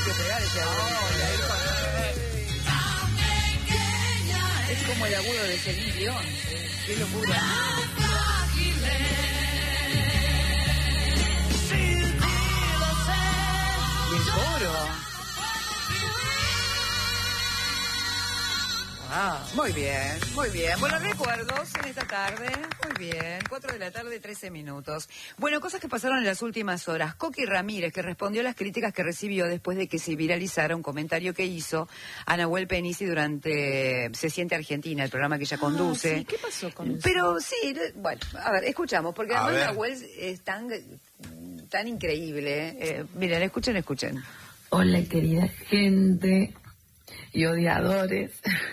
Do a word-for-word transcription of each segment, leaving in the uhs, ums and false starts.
que pegar ese agudo. Es como el agudo de Celine Dion. Qué locura. Y el coro. Ah, muy bien, muy bien. Bueno, recuerdos en esta tarde. Muy bien, cuatro de la tarde, trece minutos. Bueno, cosas que pasaron en las últimas horas. Coqui Ramírez, que respondió a las críticas que recibió después de que se viralizara un comentario que hizo a Nahuel Penisi durante Se Siente Argentina, el programa que ella conduce. Ah, sí. ¿Qué pasó con eso? Pero sí, bueno, a ver, escuchamos, porque A además ver. Nahuel es tan, tan increíble. Eh, miren, escuchen, escuchen. Hola, querida gente y odiadores.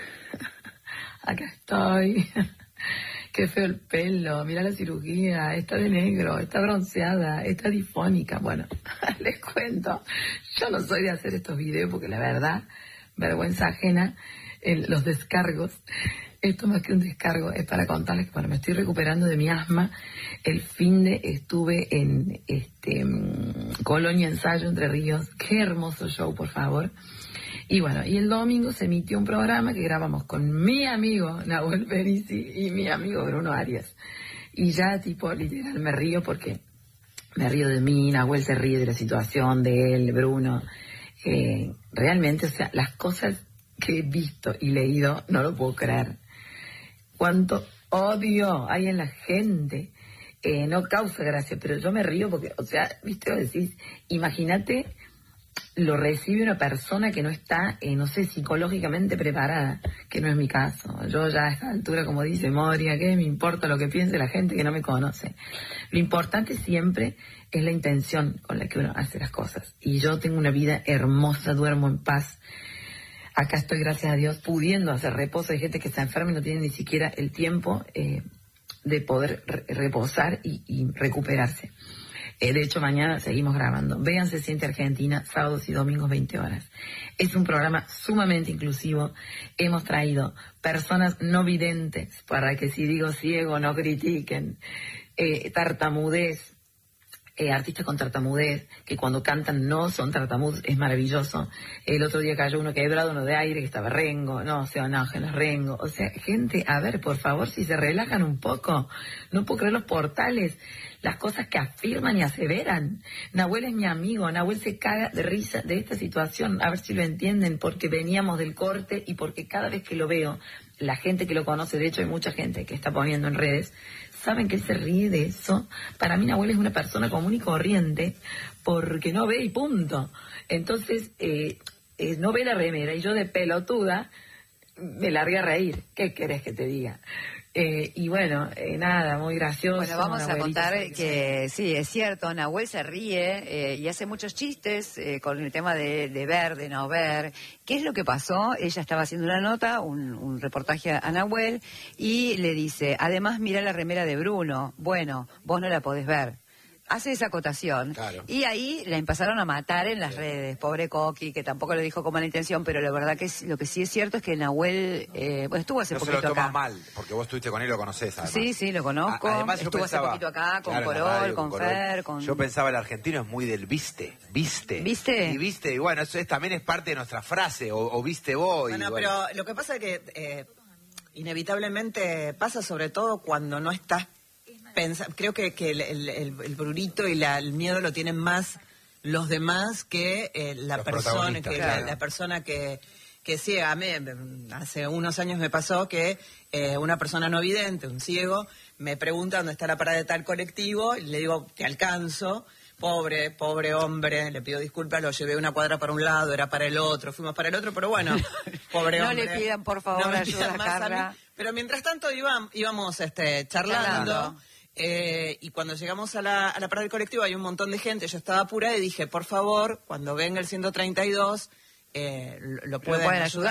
Acá estoy. Qué feo el pelo, mira la cirugía, está de negro, está bronceada, está difónica. Bueno, les cuento, yo no soy de hacer estos videos porque la verdad, vergüenza ajena, el, los descargos, esto más que un descargo es para contarles que bueno, me estoy recuperando de mi asma. El fin de estuve en este Colonia Ensayo, Entre Ríos, qué hermoso show, por favor. Y bueno, y el domingo se emitió un programa que grabamos con mi amigo Nahuel Penisi y mi amigo Bruno Arias. Y ya tipo literal me río porque me río de mí, Nahuel se ríe de la situación de él, Bruno. Eh, realmente, o sea, las cosas que he visto y leído no lo puedo creer. Cuánto odio hay en la gente. Eh, no causa gracia, pero yo me río porque, o sea, viste, vos decís, imagínate, lo recibe una persona que no está, eh, no sé, psicológicamente preparada, que no es mi caso. Yo ya a esta altura, como dice Moria, ¿qué me importa lo que piense la gente que no me conoce? Lo importante siempre es la intención con la que uno hace las cosas. Y yo tengo una vida hermosa, duermo en paz. Acá estoy, gracias a Dios, pudiendo hacer reposo. Hay gente que está enferma y no tiene ni siquiera el tiempo eh, de poder re- reposar y, y recuperarse. Eh, de hecho, mañana seguimos grabando. Vean Se Siente Argentina, sábados y domingos, veinte horas. Es un programa sumamente inclusivo. Hemos traído personas no videntes, para que si digo ciego no critiquen, eh, tartamudez, eh, artistas con tartamudez, que cuando cantan no son tartamudos, es maravilloso. El otro día cayó uno quebrado, uno de aire, que estaba rengo, no, o sea, no, que no es rengo. O sea, gente, a ver, por favor, si se relajan un poco. No puedo creer los portales, las cosas que afirman y aseveran. Nahuel es mi amigo, Nahuel se caga de risa de esta situación, a ver si lo entienden, porque veníamos del corte y porque cada vez que lo veo, la gente que lo conoce, de hecho hay mucha gente que está poniendo en redes, saben que él se ríe de eso. Para mí Nahuel es una persona común y corriente, porque no ve y punto. Entonces, eh, eh, no ve la remera y yo de pelotuda me largué a reír. ¿Qué querés que te diga? Eh, y bueno, eh, nada, muy gracioso. Bueno, vamos a Nahuelito, contar sí, que sí, es cierto, Nahuel se ríe eh, y hace muchos chistes eh, con el tema de, de ver, de no ver. ¿Qué es lo que pasó? Ella estaba haciendo una nota, un, un reportaje a Nahuel, y le dice, además mira la remera de Bruno. Bueno, vos no la podés ver. Hace esa acotación. Claro. Y ahí la empezaron a matar en las sí. redes. Pobre Coqui, que tampoco lo dijo con mala intención, pero la verdad que es, lo que sí es cierto es que Nahuel eh, bueno, estuvo hace no poquito se lo toma acá. mal, porque vos estuviste con él y lo conocés, además. Sí, sí, lo conozco. A, además, estuvo pensaba, hace poquito acá con claro, Corol, radio, con, con Fer, con... Yo pensaba, el argentino es muy del viste, viste. ¿Viste? Y viste, y bueno, eso es, también es parte de nuestra frase, o, o viste vos. Bueno, y, bueno, pero lo que pasa es que eh, inevitablemente pasa sobre todo cuando no estás pensando. Creo que, que el, el, el, el brurito y la, el miedo lo tienen más los demás que eh, la Los persona que claro. la, la persona que que sí, a mí hace unos años me pasó que eh, una persona no vidente, un ciego, me pregunta dónde está la parada de tal colectivo y le digo, te alcanzo. Pobre, pobre hombre, le pido disculpas, lo llevé una cuadra para un lado, era para el otro, fuimos para el otro, pero bueno, pobre no hombre. No le pidan, por favor, no me ayuda pidan a más Carla. a mí. Pero mientras tanto íbamos, íbamos este, charlando, Charlando. Eh, y cuando llegamos a la, a la parada del colectivo hay un montón de gente, yo estaba apurada y dije, por favor, cuando venga el ciento treinta y dos, eh, lo, lo pueden, pueden ayudar. ayudar.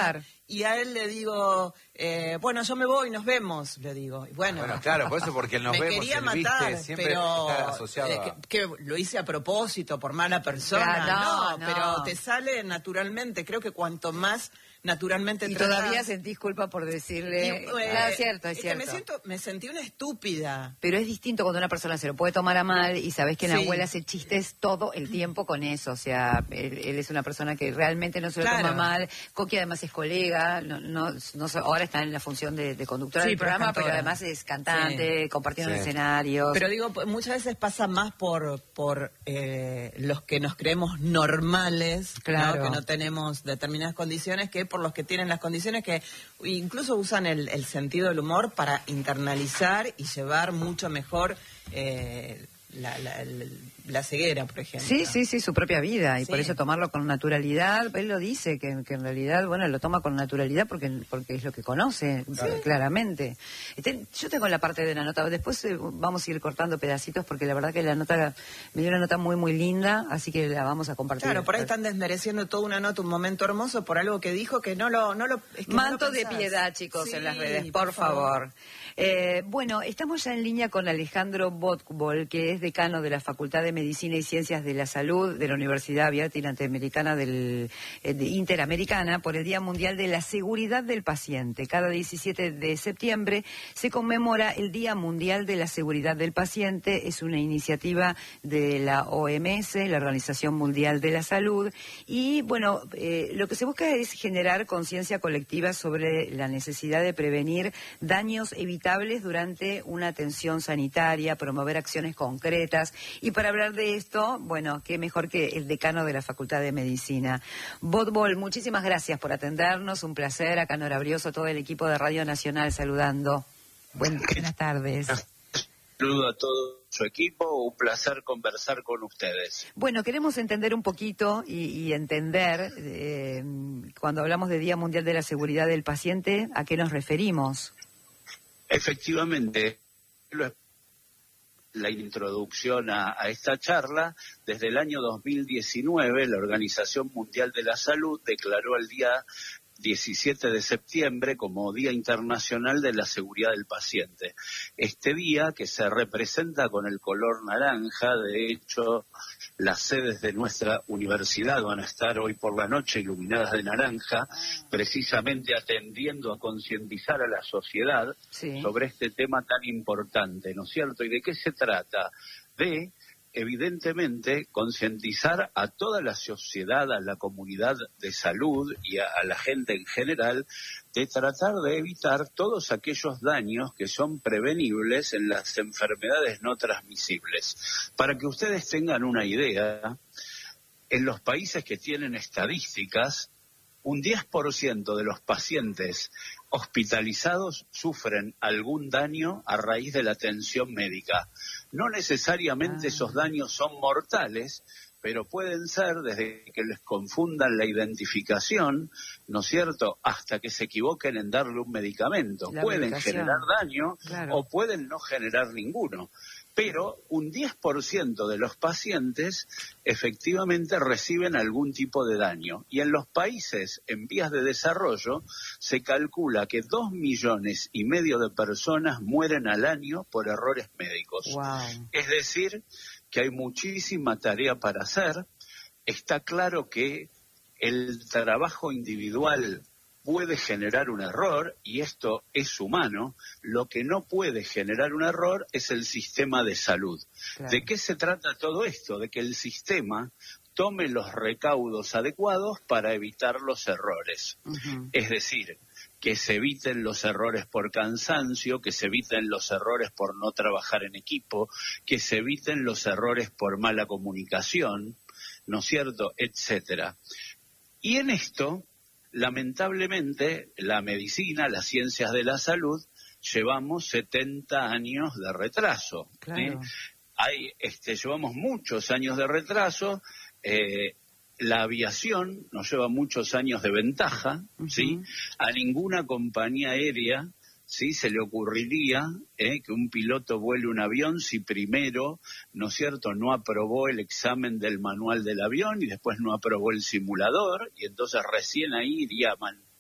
y a él le digo, eh, bueno, yo me voy, nos vemos, le digo. Y bueno, Bueno, claro, por eso, porque el nos me vemos, quería el matar, viste, siempre pero está asociado eh, a... que, que lo hice a propósito, por mala persona. Claro, no, no, no. pero te sale naturalmente. Creo que cuanto más naturalmente Y tratás- todavía sentís culpa por decirle... Y, eh, Claro, es cierto, es que cierto. Me, siento, me sentí una estúpida. Pero es distinto cuando una persona se lo puede tomar a mal y sabes que la Sí. abuela hace chistes todo el tiempo con eso. O sea, él, él es una persona que realmente no se lo Claro. toma mal. Coqui además es colega, no, no, no so- ahora está en la función de, de conductora Sí, del pero es programa, pero cantora. además es cantante, compartiendo Sí. escenarios. Pero digo, p- muchas veces pasa más por por eh, los que nos creemos normales, ¿no? Claro. Que no tenemos determinadas condiciones, que por los que tienen las condiciones, que incluso usan el, el sentido del humor para internalizar y llevar mucho mejor eh, la, la, la- la ceguera, por ejemplo. Sí, sí, sí, su propia vida, y Sí. por eso tomarlo con naturalidad. Él lo dice, que, que en realidad, bueno, lo toma con naturalidad porque, porque es lo que conoce, claramente. Este, yo tengo la parte de la nota, después eh, vamos a ir cortando pedacitos porque la verdad que la nota, me dio una nota muy, muy linda, así que la vamos a compartir. Claro, por ahí están desmereciendo toda una nota, un momento hermoso, por algo que dijo que no lo... No lo es que Manto no lo de pensás. piedad, chicos, Sí, en las redes, por, favor. Eh, bueno, estamos ya en línea con Alejandro Botbol, que es decano de la Facultad de Medicina y Ciencias de la Salud de la Universidad Abierta y Interamericana del, eh, de Interamericana por el Día Mundial de la Seguridad del Paciente. Cada diecisiete de septiembre se conmemora el Día Mundial de la Seguridad del Paciente. Es una iniciativa de la O M S, la Organización Mundial de la Salud, y bueno, eh, lo que se busca es generar conciencia colectiva sobre la necesidad de prevenir daños evitables durante una atención sanitaria, promover acciones concretas. Y para hablar de esto, bueno, qué mejor que el decano de la Facultad de Medicina. Botbol, muchísimas gracias por atendernos, un placer. Acá Nora Brioso, todo el equipo de Radio Nacional saludando. Buen- buenas tardes. Saludo a todo su equipo, un placer conversar con ustedes. Bueno, queremos entender un poquito y, y entender, eh, cuando hablamos de Día Mundial de la Seguridad del Paciente, ¿a qué nos referimos? Efectivamente, lo- la introducción a, a esta charla, desde el año dos mil diecinueve, la Organización Mundial de la Salud declaró el día diecisiete de septiembre como Día Internacional de la Seguridad del Paciente. Este día, que se representa con el color naranja, de hecho, las sedes de nuestra universidad van a estar hoy por la noche iluminadas de naranja, precisamente atendiendo a concientizar a la sociedad Sí. sobre este tema tan importante, ¿no es cierto? ¿Y de qué se trata? De, evidentemente, concientizar a toda la sociedad, a la comunidad de salud y a, a la gente en general, de tratar de evitar todos aquellos daños que son prevenibles en las enfermedades no transmisibles. Para que ustedes tengan una idea, en los países que tienen estadísticas, un diez por ciento de los pacientes hospitalizados sufren algún daño a raíz de la atención médica. No necesariamente Ah. esos daños son mortales, pero pueden ser desde que les confundan la identificación, ¿no es cierto?, hasta que se equivoquen en darle un medicamento. La Pueden medicación. generar daño Claro. o pueden no generar ninguno. Pero un diez por ciento de los pacientes efectivamente reciben algún tipo de daño. Y en los países en vías de desarrollo se calcula que dos millones y medio de personas mueren al año por errores médicos. Wow. Es decir, que hay muchísima tarea para hacer. Está claro que el trabajo individual puede generar un error, y esto es humano. Lo que no puede generar un error es el sistema de salud. Claro. ¿De qué se trata todo esto? De que el sistema tome los recaudos adecuados para evitar los errores. Ujú. Es decir, que se eviten los errores por cansancio, que se eviten los errores por no trabajar en equipo, que se eviten los errores por mala comunicación, ¿no es cierto?, etcétera. Y en esto, lamentablemente, la medicina, las ciencias de la salud, llevamos setenta años de retraso. Claro. ¿eh? Hay, este, llevamos muchos años de retraso. eh, La aviación nos lleva muchos años de ventaja, Ujú. ¿sí? A ninguna compañía aérea, ¿sí?, se le ocurriría eh, que un piloto vuele un avión si primero, ¿no es cierto?, no aprobó el examen del manual del avión y después no aprobó el simulador, y entonces recién ahí iría a, man-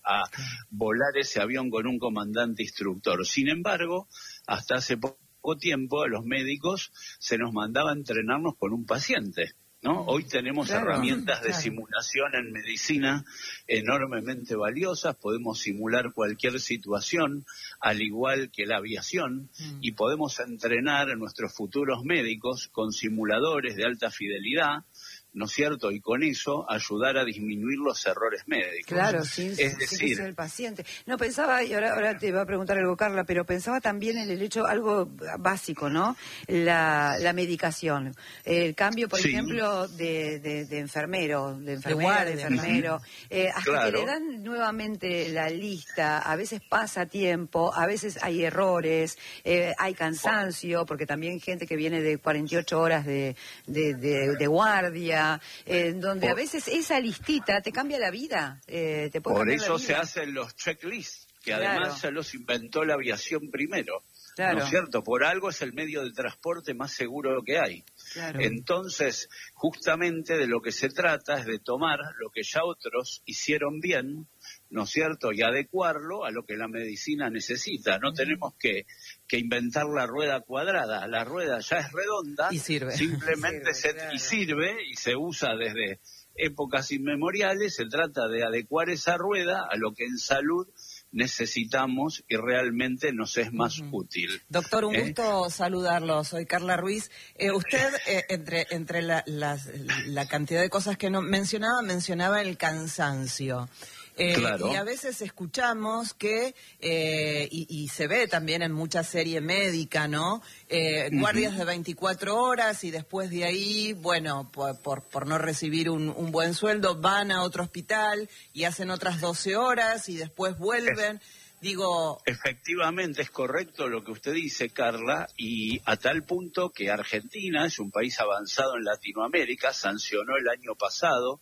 a volar ese avión con un comandante instructor. Sin embargo, hasta hace poco tiempo a los médicos se nos mandaba a entrenarnos con un paciente, ¿no? Hoy tenemos claro, herramientas de claro. simulación en medicina enormemente valiosas, podemos simular cualquier situación, al igual que la aviación, mm. y podemos entrenar a nuestros futuros médicos con simuladores de alta fidelidad, ¿no es cierto? Y con eso ayudar a disminuir los errores médicos. Claro, sí, es sí, decir, sí, el paciente. No, pensaba, y ahora, ahora te va a preguntar algo, Carla, pero pensaba también en el hecho, algo básico, ¿no? La, la medicación. El cambio, por sí. ejemplo, de, de, de enfermero, de enfermera, de, guardia, de enfermero, eh, hasta claro. que le dan nuevamente la lista, a veces pasa tiempo, a veces hay errores, eh, hay cansancio, porque también gente que viene de cuarenta y ocho horas de, de, de, de guardia, Eh, donde a veces esa listita te cambia la vida. Eh, te puede Por cambiar eso la vida. se hacen los checklists, que Claro. además se los inventó la aviación primero. Claro. ¿No es cierto? Por algo es el medio de transporte más seguro que hay. Claro. Entonces, justamente de lo que se trata es de tomar lo que ya otros hicieron bien, ¿no es cierto?, y adecuarlo a lo que la medicina necesita. No tenemos que, que inventar la rueda cuadrada. La rueda ya es redonda. Y sirve. Simplemente Sirve, se, claro. y sirve y se usa desde épocas inmemoriales. Se trata de adecuar esa rueda a lo que en salud necesitamos y realmente nos es más uh-huh. útil. Doctor, un ¿Eh? gusto saludarlo. Soy Carla Ruiz. Eh, usted, eh, entre entre la, las, la cantidad de cosas que no mencionaba, mencionaba el cansancio. Eh, claro. Y a veces escuchamos que, eh, y, y se ve también en mucha serie médica, ¿no? Eh, uh-huh. Guardias de veinticuatro horas y después de ahí, bueno, por, por, por no recibir un, un buen sueldo, van a otro hospital y hacen otras doce horas y después vuelven. Es, Digo... Efectivamente, es correcto lo que usted dice, Carla, y a tal punto que Argentina es un país avanzado en Latinoamérica, sancionó el año pasado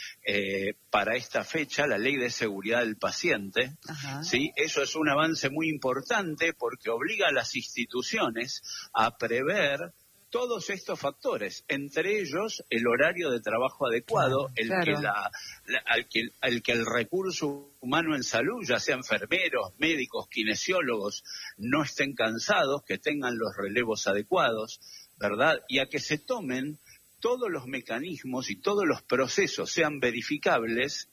Eh, para esta fecha la Ley de Seguridad del Paciente. Ajá. ¿Sí? Eso es un avance muy importante porque obliga a las instituciones a prever todos estos factores, entre ellos el horario de trabajo adecuado, el, claro. que la, la, al que, al que el recurso humano en salud, ya sea enfermeros, médicos, kinesiólogos, no estén cansados, que tengan los relevos adecuados, ¿verdad? Y a que se tomen todos los mecanismos y todos los procesos sean verificables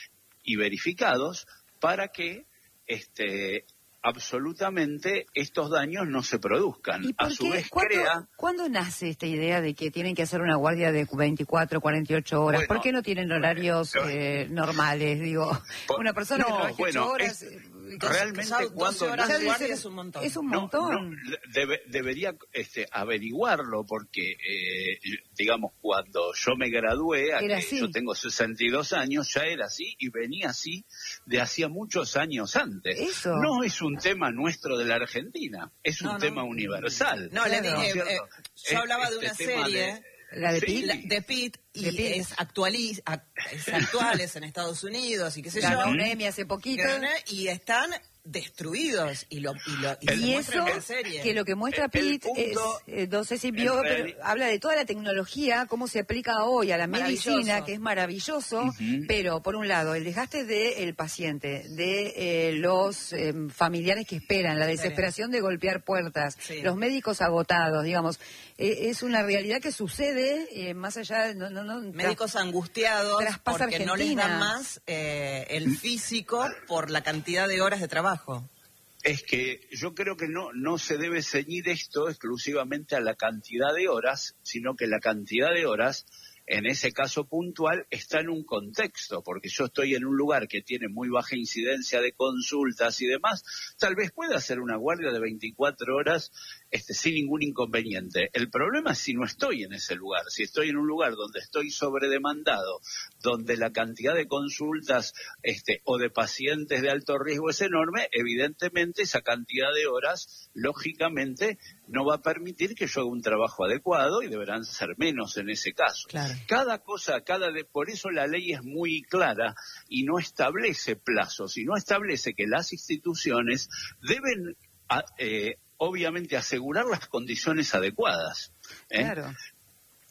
y verificados para que este, absolutamente estos daños no se produzcan. ¿Y por a su qué? vez ¿Cuándo, crea... ¿Cuándo nace esta idea de que tienen que hacer una guardia de veinticuatro, cuarenta y ocho horas? Bueno, ¿Por qué no tienen horarios eh, normales? Digo, por, una persona no, que trabaja bueno, ocho horas... Es, Entonces, realmente doce cuando horas de nace, guardia es un montón. Es un no, montón. no, debe, debería este, averiguarlo porque, eh, digamos, cuando yo me gradué, Era aquí, así. yo tengo sesenta y dos años, ya era así y venía así de hacía muchos años antes. Eso. No es un tema nuestro de la Argentina, es un no, no. tema universal. No, le Claro. dije, ¿No es eh, cierto? yo hablaba de Este una tema serie... de- La de Sí. Pitt. La- de Pitt, y De Pitt. es actualiz, ac- es actuales en Estados Unidos y qué sé yo. Ganó un Emmy hace poquito. Gané, y están destruidos y lo y lo y, Y se muestra eso, en la serie. que lo que muestra El- el Pitt es, punto- eh, no sé si vio, en pero reali- habla de toda la tecnología, cómo se aplica hoy a la Maravilloso. medicina, que es maravilloso, Ujú. pero por un lado, el desgaste del paciente, de eh, los eh, familiares que esperan, la desesperación de golpear puertas, Sí. los médicos agotados, digamos, eh, es una realidad que sucede eh, más allá, no, no, no, Médicos angustiados traspasa porque no les dan Argentina. más eh, el físico por la cantidad de horas de trabajo. Es que yo creo que no, no se debe ceñir esto exclusivamente a la cantidad de horas, sino que la cantidad de horas, en ese caso puntual, está en un contexto, porque yo estoy en un lugar que tiene muy baja incidencia de consultas y demás, tal vez pueda hacer una guardia de veinticuatro horas este, sin ningún inconveniente. El problema es si no estoy en ese lugar, si estoy en un lugar donde estoy sobredemandado, donde la cantidad de consultas este, o de pacientes de alto riesgo es enorme, evidentemente esa cantidad de horas, lógicamente, no va a permitir que yo haga un trabajo adecuado y deberán ser menos en ese caso. Claro. Cada cosa, cada de, por eso la ley es muy clara y no establece plazos y no establece que las instituciones deben, a, eh, obviamente, asegurar las condiciones adecuadas. ¿eh? Claro.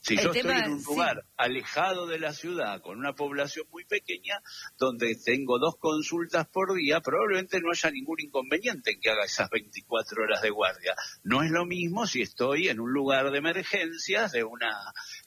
Si El yo tema, estoy en un sí. lugar alejado de la ciudad, con una población muy pequeña, donde tengo dos consultas por día, probablemente no haya ningún inconveniente en que haga esas veinticuatro horas de guardia. No es lo mismo si estoy en un lugar de emergencias de una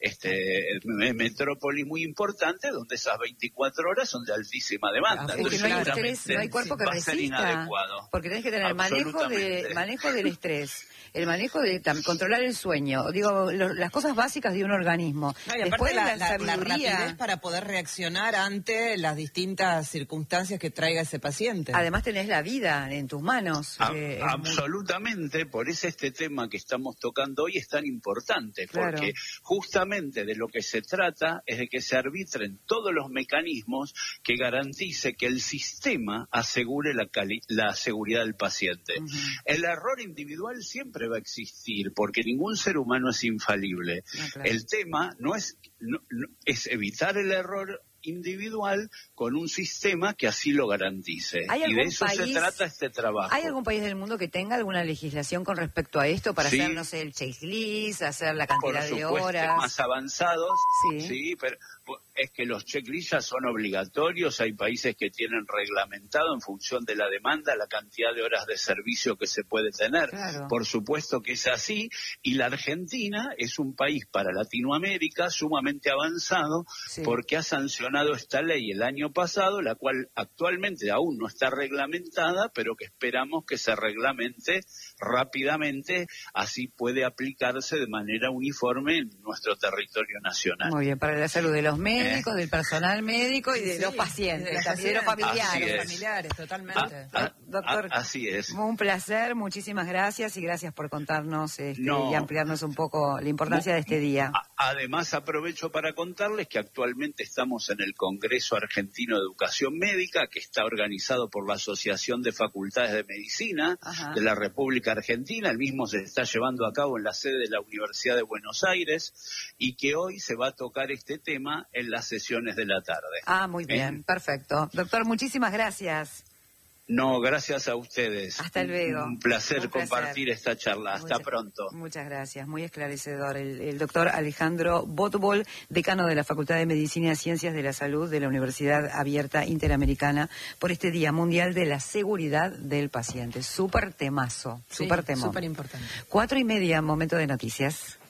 este, metrópoli muy importante, donde esas veinticuatro horas son de altísima demanda. Es que no hay Seguramente estrés, no hay cuerpo que va a ser resista, inadecuado. porque tenés que tener manejo de Absolutamente. manejo del estrés, el manejo de tam- controlar el sueño, digo, lo- las cosas básicas de un organismo. No, y Después aparte la, la, la- la sabiduría. rapidez para poder reaccionar ante las distintas circunstancias que traiga ese paciente. Además tenés la vida en tus manos. A- eh, es muy- absolutamente, por eso este tema que estamos tocando hoy es tan importante, Claro. porque justamente de lo que se trata es de que se arbitren todos los mecanismos que garantice que el sistema asegure la, cali- la seguridad del paciente. Ujú. El error individual siempre va a existir, porque ningún ser humano es infalible. Ah, claro. El tema no es, no- no- es evitar el error individual con un sistema que así lo garantice. ¿Hay Y de algún eso se país- trata este trabajo. ¿Hay algún país del mundo que tenga alguna legislación con respecto a esto para Sí. hacer, no sé, el checklist, hacer la Por cantidad de supuesto, horas? más avanzados, Sí. sí, pero es que los checklists ya son obligatorios. Hay países que tienen reglamentado en función de la demanda la cantidad de horas de servicio que se puede tener. Claro. Por supuesto que es así, y la Argentina es un país para Latinoamérica sumamente avanzado, Sí. porque ha sancionado esta ley el año pasado, la cual actualmente aún no está reglamentada, pero que esperamos que se reglamente rápidamente, así puede aplicarse de manera uniforme en nuestro territorio nacional. Muy bien, para la salud de los médicos, del personal médico y de Sí, los pacientes, de los también de los pacientes. Así familiares. es. Familiares, totalmente. Ah, ah, Doctor, ah, así es. Un placer, muchísimas gracias y gracias por contarnos este, No. y ampliarnos un poco la importancia de este día. A- Además, aprovecho para contarles que actualmente estamos en el Congreso Argentino de Educación Médica, que está organizado por la Asociación de Facultades de Medicina Ajá. de la República Argentina. El mismo se está llevando a cabo en la sede de la Universidad de Buenos Aires y que hoy se va a tocar este tema en las sesiones de la tarde. Ah, muy bien, ¿Eh? perfecto. Doctor, muchísimas gracias. No, gracias a ustedes. Hasta luego. Un placer, Un placer. compartir esta charla. Hasta Muchas- pronto. Muchas gracias, muy esclarecedor. El, el doctor Alejandro Botbol, decano de la Facultad de Medicina y Ciencias de la Salud de la Universidad Abierta Interamericana, por este Día Mundial de la Seguridad del Paciente. Súper temazo, Sí, súper temón. súper importante. Cuatro y media, momento de noticias.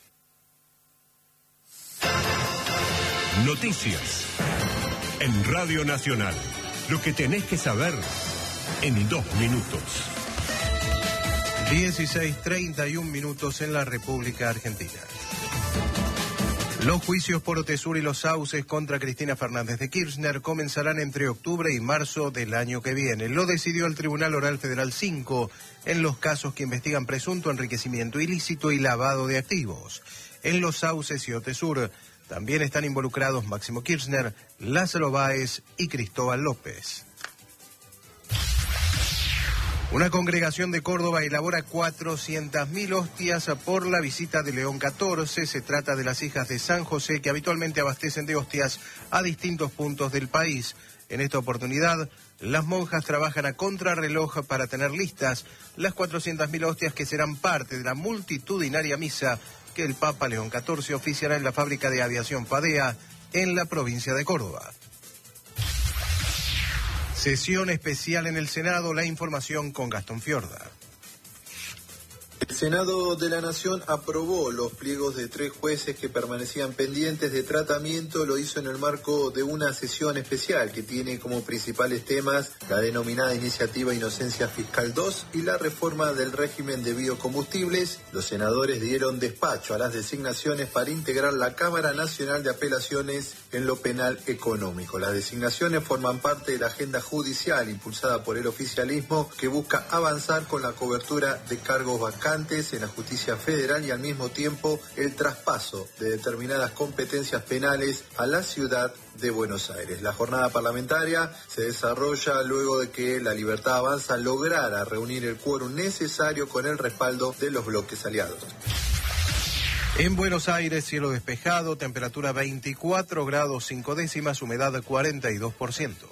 Noticias. En Radio Nacional. Lo que tenés que saber en dos minutos. dieciséis treinta y un minutos en la República Argentina. Los juicios por Otesur y los sauces contra Cristina Fernández de Kirchner comenzarán entre octubre y marzo del año que viene. Lo decidió el Tribunal Oral Federal cinco en los casos que investigan presunto enriquecimiento ilícito y lavado de activos. En los sauces y Otesur también están involucrados Máximo Kirchner, Lázaro Báez y Cristóbal López. Una congregación de Córdoba elabora cuatrocientas mil hostias por la visita de León catorce. Se trata de las hijas de San José que habitualmente abastecen de hostias a distintos puntos del país. En esta oportunidad, las monjas trabajan a contrarreloj para tener listas las cuatrocientas mil hostias que serán parte de la multitudinaria misa que el Papa León catorce oficiará en la fábrica de aviación Fadea en la provincia de Córdoba. Sesión especial en el Senado, la información con Gastón Fiorda. El Senado de la Nación aprobó los pliegos de tres jueces que permanecían pendientes de tratamiento. Lo hizo en el marco de una sesión especial que tiene como principales temas la denominada Iniciativa Inocencia Fiscal dos y la reforma del régimen de biocombustibles. Los senadores dieron despacho a las designaciones para integrar la Cámara Nacional de Apelaciones en lo penal económico. Las designaciones forman parte de la agenda judicial impulsada por el oficialismo que busca avanzar con la cobertura de cargos vacantes en la justicia federal y al mismo tiempo el traspaso de determinadas competencias penales a la ciudad de Buenos Aires. La jornada parlamentaria se desarrolla luego de que La Libertad Avanza lograra reunir el quórum necesario con el respaldo de los bloques aliados. En Buenos Aires, cielo despejado, temperatura veinticuatro grados cinco décimas, humedad cuarenta y dos por ciento.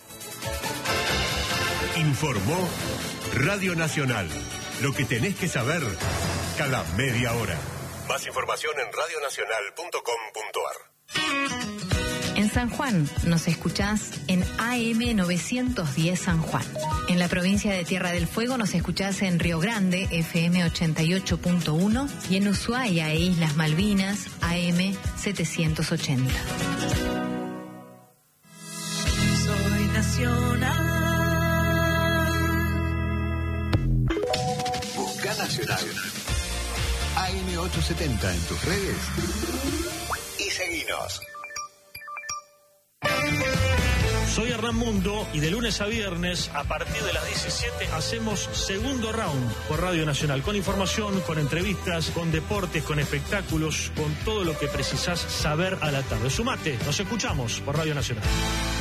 Informó Radio Nacional. Lo que tenés que saber cada media hora. Más información en radio nacional punto com punto a r. En San Juan nos escuchás en A M novecientos diez San Juan. En la provincia de Tierra del Fuego nos escuchás en Río Grande, F M ochenta y ocho punto uno, y en Ushuaia e Islas Malvinas, A M setecientos ochenta. Soy nacional. Busca Nacional. A M ochocientos setenta en tus redes y seguinos. Soy Hernán Mundo y de lunes a viernes, a partir de las diecisiete, hacemos Segundo Round por Radio Nacional, con información, con entrevistas, con deportes, con espectáculos, con todo lo que precisás saber a la tarde. Sumate, nos escuchamos por Radio Nacional.